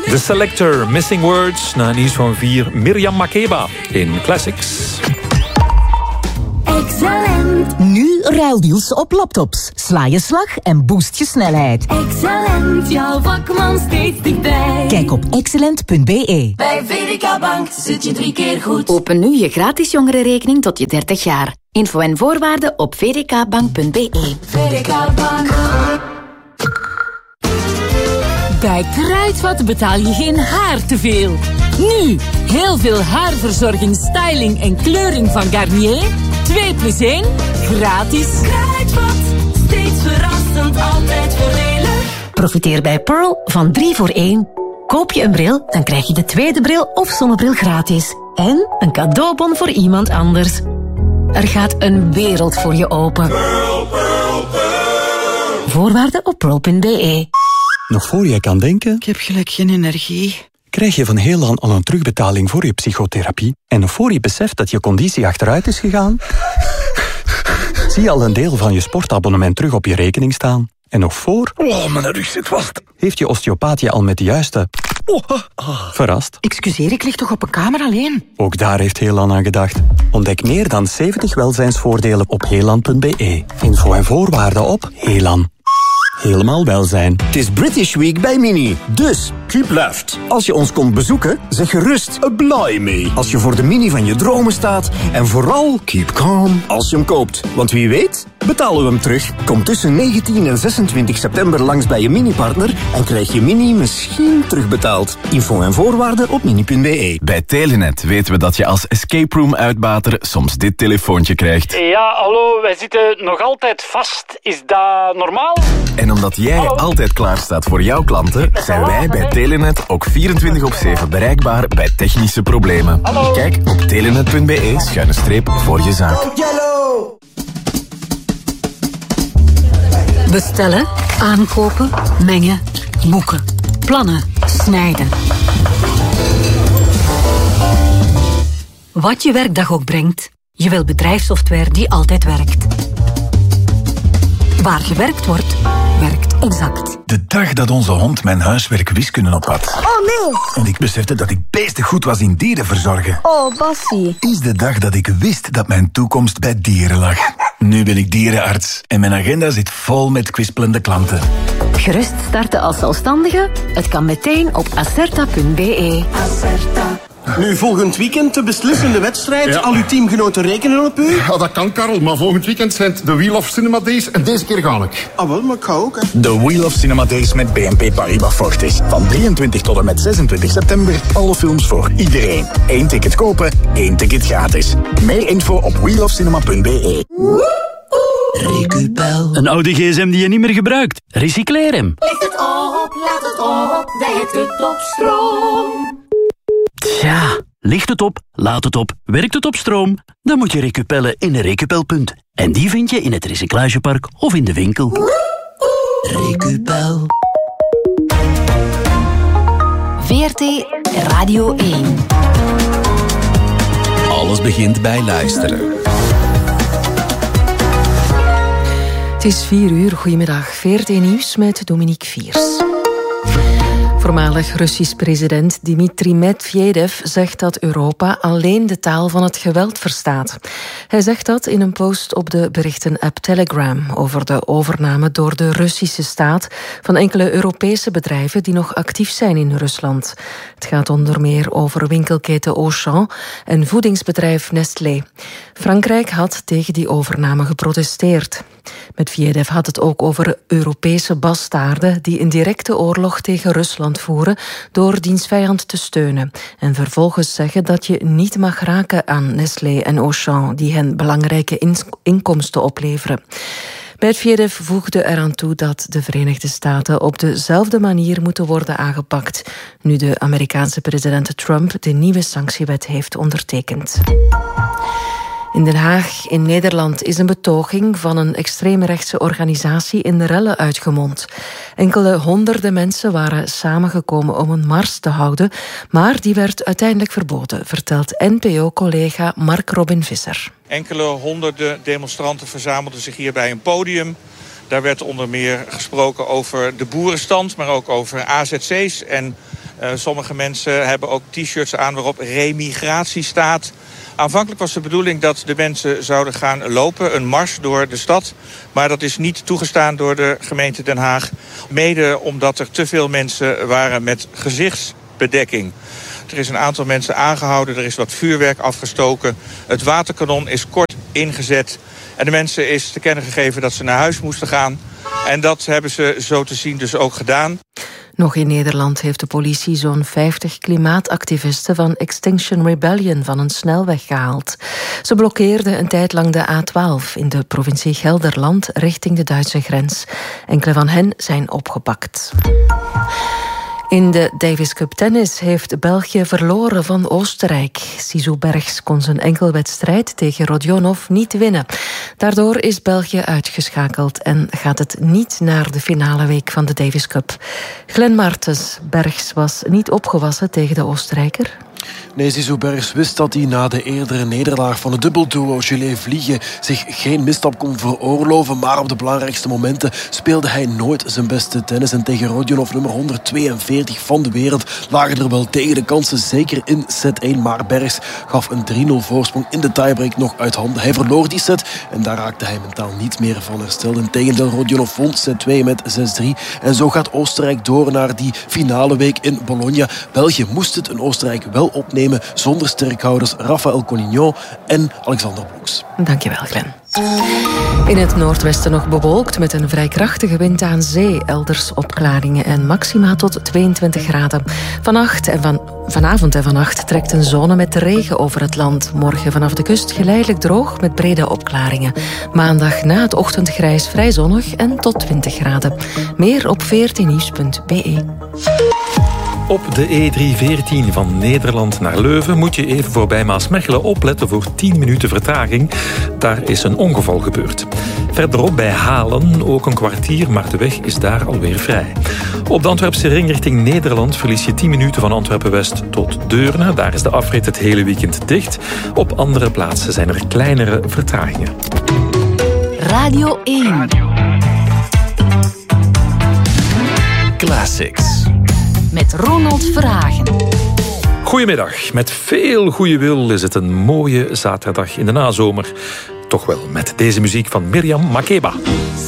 The Selector, Missing Words. Na nieuws van 4, Mirjam Makeba in Classics. Excellent. Nu ruildeals op laptops. Sla je slag en boost je snelheid. Excellent, jouw vakman steeds dichtbij. Kijk op excellent.be. Bij VDK Bank zit je 3 keer goed. Open nu je gratis jongerenrekening tot je 30 jaar. Info en voorwaarden op vdkbank.be. VDK Bank. Bij Kruidvat betaal je geen haar te veel. Nu, heel veel haarverzorging, styling en kleuring van Garnier. 2+1, gratis. Kruidvat, steeds verrassend, altijd voordelig. Profiteer bij Pearl van 3 voor 1. Koop je een bril, dan krijg je de tweede bril of zonnebril gratis. En een cadeaubon voor iemand anders. Er gaat een wereld voor je open. Pearl, Pearl, Pearl. Voorwaarden op pearl.be. Nog voor jij kan denken... Ik heb gelijk geen energie. Krijg je van Heelan al een terugbetaling voor je psychotherapie? En nog voor je beseft dat je conditie achteruit is gegaan? Zie je al een deel van je sportabonnement terug op je rekening staan? En nog voor... Oh, mijn rug zit vast. Heeft je osteopaat je al met de juiste... Verrast? Excuseer, ik lig toch op een kamer alleen? Ook daar heeft Heelan aan gedacht. Ontdek meer dan 70 welzijnsvoordelen op heelan.be. Info en voorwaarden op Heelan. Helemaal welzijn. Het is British Week bij Mini. Dus, keep left. Als je ons komt bezoeken, zeg gerust blimey. Als je voor de Mini van je dromen staat. En vooral, keep calm als je hem koopt. Want wie weet, betalen we hem terug. Kom tussen 19 en 26 september langs bij je Mini-partner en krijg je Mini misschien terugbetaald. Info en voorwaarden op mini.be. Bij Telenet weten we dat je als escape room uitbater soms dit telefoontje krijgt. Ja, hallo, wij zitten nog altijd vast. Is dat normaal? En omdat jij altijd klaar staat voor jouw klanten, zijn wij bij Telenet ook 24/7 bereikbaar bij technische problemen. Hallo. Kijk op telenet.be/voor je zaak. Bestellen, aankopen, mengen, boeken, plannen, snijden. Wat je werkdag ook brengt, je wil bedrijfssoftware die altijd werkt. Waar gewerkt wordt, werkt Exact. De dag dat onze hond mijn huiswerk wiskunde op had. Oh nee! En ik besefte dat ik beestig goed was in dieren verzorgen. Oh, Bassie. Is de dag dat ik wist dat mijn toekomst bij dieren lag. Nu ben ik dierenarts en mijn agenda zit vol met kwispelende klanten. Gerust starten als zelfstandige? Het kan meteen op acerta.be. Acerta. Nu, volgend weekend de beslissende wedstrijd. Ja. Al uw teamgenoten rekenen op u? Ja, dat kan, Karel. Maar volgend weekend zijn het de Wheel of Cinema Days en deze keer ga ik. Ah, wel, maar ik ga ook, hè. De Wheel of Cinema Days met BNP Paribas Fortis. Van 23 tot en met 26 september. Alle films voor iedereen. 1 ticket kopen, 1 ticket gratis. Meer info op wheelofcinema.be. Recupel. Een oude gsm die je niet meer gebruikt. Recycleer hem. Licht het op, laat het op, werkt het op stroom. Tja, ligt het op, laat het op, werkt het op stroom? Dan moet je recupellen in een recupelpunt. En die vind je in het recyclagepark of in de winkel. Recupel. VRT Radio 1. Alles begint bij luisteren. Het is 4 uur. Goedemiddag. VRT Nieuws met Dominique Viers. Voormalig Russisch president Dmitri Medvedev zegt dat Europa alleen de taal van het geweld verstaat. Hij zegt dat in een post op de berichtenapp Telegram over de overname door de Russische staat van enkele Europese bedrijven die nog actief zijn in Rusland. Het gaat onder meer over winkelketen Auchan en voedingsbedrijf Nestlé. Frankrijk had tegen die overname geprotesteerd. Medvedev had het ook over Europese bastaarden die een directe oorlog tegen Rusland voeren door diens vijand te steunen. En vervolgens zeggen dat je niet mag raken aan Nestlé en Auchan die hen belangrijke inkomsten opleveren. Medvedev voegde eraan toe dat de Verenigde Staten op dezelfde manier moeten worden aangepakt, nu de Amerikaanse president Trump de nieuwe sanctiewet heeft ondertekend. In Den Haag, in Nederland, is een betoging van een extreemrechtse organisatie in de rellen uitgemond. Enkele honderden mensen waren samengekomen om een mars te houden, maar die werd uiteindelijk verboden, vertelt NPO-collega Mark Robin Visser. Enkele honderden demonstranten verzamelden zich hier bij een podium. Daar werd onder meer gesproken over de boerenstand, maar ook over AZC's en Sommige mensen hebben ook t-shirts aan waarop remigratie staat. Aanvankelijk was de bedoeling dat de mensen zouden gaan lopen, een mars door de stad. Maar dat is niet toegestaan door de gemeente Den Haag. Mede omdat er te veel mensen waren met gezichtsbedekking. Er is een aantal mensen aangehouden, er is wat vuurwerk afgestoken. Het waterkanon is kort ingezet. En de mensen is te kennen gegeven dat ze naar huis moesten gaan. En dat hebben ze zo te zien dus ook gedaan. Nog in Nederland heeft de politie zo'n 50 klimaatactivisten van Extinction Rebellion van een snelweg gehaald. Ze blokkeerden een tijd lang de A12 in de provincie Gelderland richting de Duitse grens. Enkele van hen zijn opgepakt. In de Davis Cup tennis heeft België verloren van Oostenrijk. Sisou Bergs kon zijn enkelwedstrijd tegen Rodionov niet winnen. Daardoor is België uitgeschakeld en gaat het niet naar de finale week van de Davis Cup. Glenn Martens, Bergs was niet opgewassen tegen de Oostenrijker. Nee, Sisou Bergs wist dat hij na de eerdere nederlaag van het dubbelduo Gillet-Vliegen zich geen misstap kon veroorloven, maar op de belangrijkste momenten speelde hij nooit zijn beste tennis. En tegen Rodionov, nummer 142 van de wereld, lagen er wel tegen de kansen, zeker in set 1. Maar Bergs gaf een 3-0 voorsprong in de tiebreak nog uit handen. Hij verloor die set en daar raakte hij mentaal niet meer van hersteld. Integendeel, Rodionov won set 2 met 6-3. En zo gaat Oostenrijk door naar die finale week in Bologna. België moest het in Oostenrijk wel opnemen zonder sterkhouders Raphaël Collignon en Alexander Bloeks. Dankjewel, Glenn. In het noordwesten nog bewolkt met een vrij krachtige wind aan zee. Elders opklaringen en maxima tot 22 graden. Vanavond en vannacht trekt een zone met regen over het land. Morgen vanaf de kust geleidelijk droog met brede opklaringen. Maandag na het ochtendgrijs vrij zonnig en tot 20 graden. Meer op 14nieuws.be. Op de E314 van Nederland naar Leuven moet je even voorbij Maasmechelen opletten voor 10 minuten vertraging. Daar is een ongeval gebeurd. Verderop bij Halen ook een kwartier, maar de weg is daar alweer vrij. Op de Antwerpse ring richting Nederland verlies je 10 minuten van Antwerpen-West tot Deurne. Daar is de afrit het hele weekend dicht. Op andere plaatsen zijn er kleinere vertragingen. Radio 1. Classics. Met Ronald Verhagen. Goedemiddag. Met veel goede wil is het een mooie zaterdag in de nazomer. Toch wel met deze muziek van Miriam Makeba.